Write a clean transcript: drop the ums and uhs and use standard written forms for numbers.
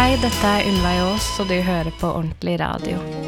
Hei, dette Ylva Jås, og du hører på Ordentlig Radio.